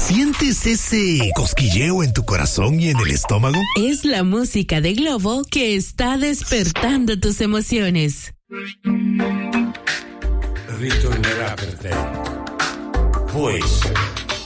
¿Sientes ese cosquilleo en tu corazón y en el estómago? Es la música de Globo que está despertando tus emociones. Ritornerà per te. Può essere.